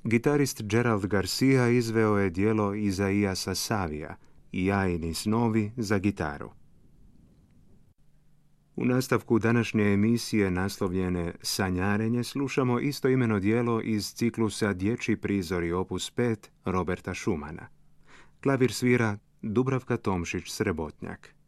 Gitarist Gerald Garcia izveo je djelo Izaiasa Savija i Jajini snovi za gitaru. U nastavku današnje emisije naslovljene Sanjarenje slušamo istoimeno djelo iz ciklusa Dječji prizori opus 5 Roberta Schumana. Klavir svira Dubravka Tomšić Srebotnjak.